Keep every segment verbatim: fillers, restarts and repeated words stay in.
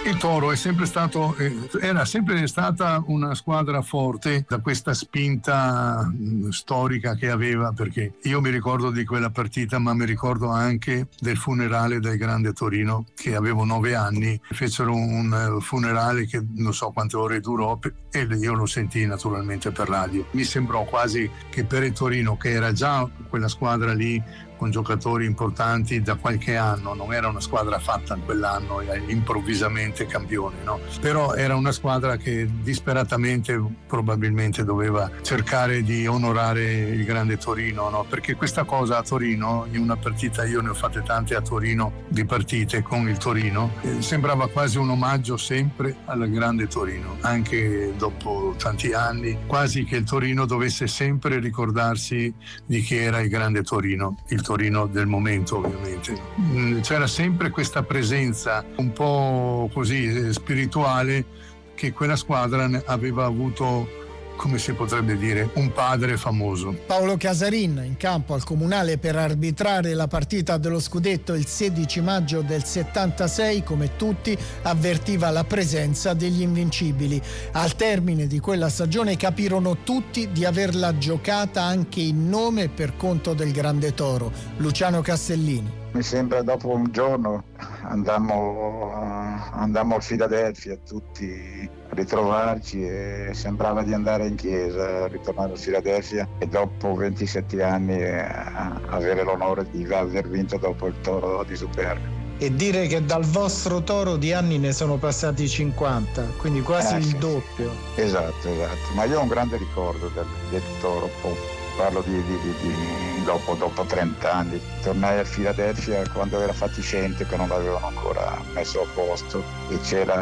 Il Toro è sempre stato, era sempre stata una squadra forte da questa spinta storica che aveva, perché io mi ricordo di quella partita, ma mi ricordo anche del funerale del Grande Torino, che avevo nove anni, fecero un funerale che non so quante ore durò e io lo sentii naturalmente per radio. Mi sembrò quasi che per il Torino, che era già quella squadra lì con giocatori importanti da qualche anno, non era una squadra fatta in quell'anno improvvisamente campione, no? Però era una squadra che disperatamente probabilmente doveva cercare di onorare il Grande Torino, no? Perché questa cosa a Torino, in una partita, io ne ho fatte tante a Torino di partite con il Torino, eh, sembrava quasi un omaggio sempre al Grande Torino, anche dopo tanti anni, quasi che il Torino dovesse sempre ricordarsi di chi era il Grande Torino, il Torino del momento ovviamente. C'era sempre questa presenza un po' così spirituale che quella squadra aveva avuto, come si potrebbe dire, un padre famoso. Paolo Casarin in campo al Comunale per arbitrare la partita dello scudetto il sedici maggio del settantasei, come tutti avvertiva la presenza degli invincibili. Al termine di quella stagione capirono tutti di averla giocata anche in nome e per conto del Grande Toro. Luciano Castellini. Mi sembra dopo un giorno andammo, andammo a Filadelfia tutti a ritrovarci e sembrava di andare in chiesa, ritornare a Filadelfia e dopo ventisette anni avere l'onore di aver vinto dopo il Toro di Superga. E dire che dal vostro Toro di anni ne sono passati cinquanta, quindi quasi eh, il sì, doppio. Esatto, esatto. Ma io ho un grande ricordo del, del Toro. Parlo di, di, di, di dopo, dopo trenta anni. Tornai a Filadelfia quando era fatiscente, che non l'avevano ancora messo a posto, e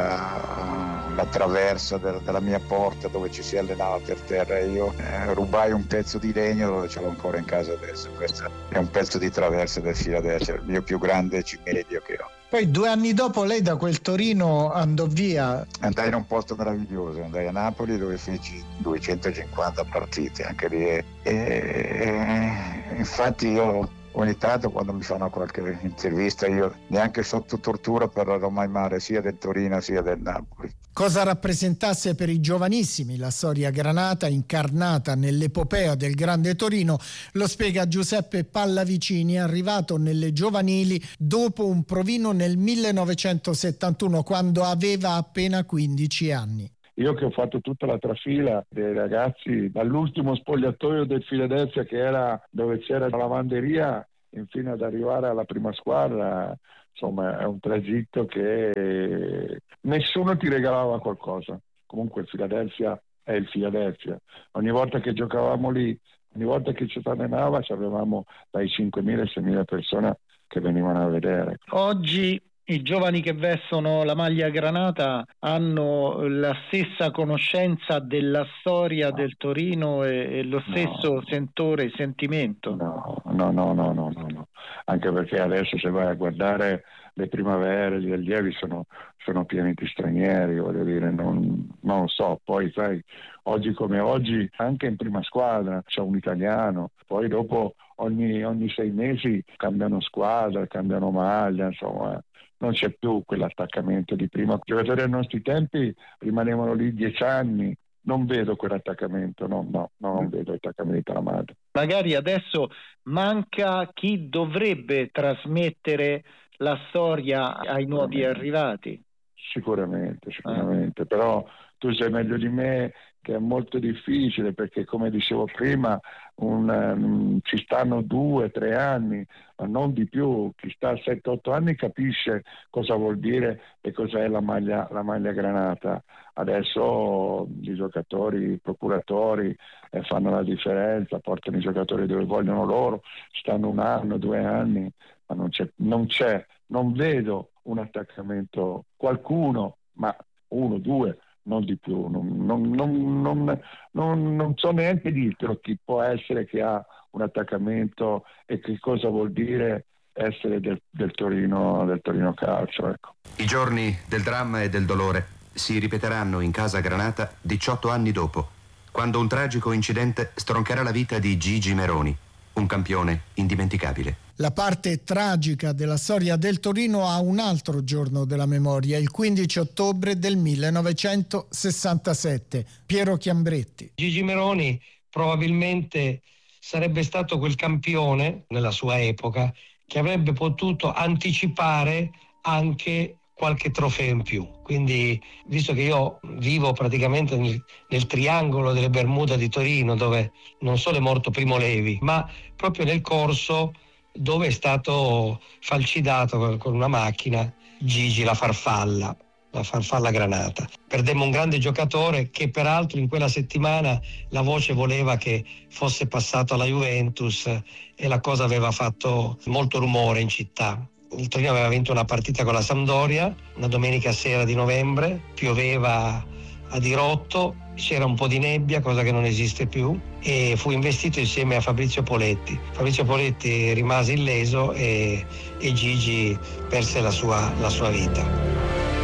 c'era la traversa del, della mia porta dove ci si allenava per terra e io eh, rubai un pezzo di legno dove ce l'ho ancora in casa adesso. Questo è un pezzo di traversa del Filadelfia, il mio più grande cimelio che ho. Poi due anni dopo lei da quel Torino andò via. Andai in un posto meraviglioso, andai a Napoli dove feci duecentocinquanta partite, anche lì. E, e, infatti io ogni tanto quando mi fanno qualche intervista, io neanche sotto tortura parlerò mai male sia del Torino sia del Napoli. Cosa rappresentasse per i giovanissimi la storia granata incarnata nell'epopea del Grande Torino lo spiega Giuseppe Pallavicini, arrivato nelle giovanili dopo un provino nel millenovecentosettantuno quando aveva appena quindici anni. Io che ho fatto tutta la trafila dei ragazzi dall'ultimo spogliatoio del Philadelphia, che era dove c'era la lavanderia, infine ad arrivare alla prima squadra, insomma è un tragitto che nessuno ti regalava qualcosa. Comunque il Philadelphia è il Philadelphia. Ogni volta che giocavamo lì, ogni volta che ci allenava, avevamo dai cinquemila ai seimila persone che venivano a vedere. Oggi i giovani che vestono la maglia granata hanno la stessa conoscenza della storia no. del Torino e, e lo stesso no. sentore e sentimento. No, no, no, no, no, no, no. Anche perché adesso se vai a guardare le primavere, gli allievi sono, sono pieni di stranieri, voglio dire, non, non lo so. Poi sai, oggi come oggi, anche in prima squadra c'è un italiano, poi dopo ogni, ogni sei mesi cambiano squadra, cambiano maglia, insomma. Non c'è più quell'attaccamento di prima. I giocatori ai nostri tempi rimanevano lì dieci anni. Non vedo quell'attaccamento, no, no, no non vedo l'attaccamento alla madre. Magari adesso manca chi dovrebbe trasmettere la storia ai nuovi arrivati. Sicuramente, sicuramente, ah. però tu sai meglio di me che è molto difficile perché, come dicevo prima, un, um, ci stanno due, tre anni, ma non di più. Chi sta a sette otto anni capisce cosa vuol dire e cos'è la maglia, la maglia granata. Adesso i giocatori, i procuratori eh, fanno la differenza, portano i giocatori dove vogliono loro, stanno un anno, due anni, ma non c'è, non c'è, non vedo un attaccamento. Qualcuno, ma uno, due, non di più, non, non, non, non, non, non so neanche dirtelo chi può essere che ha un attaccamento e che cosa vuol dire essere del, del Torino, del Torino Calcio, ecco. I giorni del dramma e del dolore si ripeteranno in casa Granata diciotto anni dopo, quando un tragico incidente stroncherà la vita di Gigi Meroni, Un campione indimenticabile. La parte tragica della storia del Torino ha un altro giorno della memoria, il quindici ottobre del millenovecentosessantasette. Piero Chiambretti. Gigi Meroni probabilmente sarebbe stato quel campione nella sua epoca che avrebbe potuto anticipare anche qualche trofeo in più. Quindi, visto che io vivo praticamente nel, nel triangolo delle Bermuda di Torino, dove non solo è morto Primo Levi, ma proprio nel corso dove è stato falcidato con una macchina Gigi la farfalla, la farfalla Granata. Perdemmo un grande giocatore che peraltro in quella settimana la voce voleva che fosse passato alla Juventus e la cosa aveva fatto molto rumore in città. Il Torino aveva vinto una partita con la Sampdoria, una domenica sera di novembre, pioveva a dirotto, c'era un po' di nebbia, cosa che non esiste più, e fu investito insieme a Fabrizio Poletti. Fabrizio Poletti rimase illeso e, e Gigi perse la sua, la sua vita.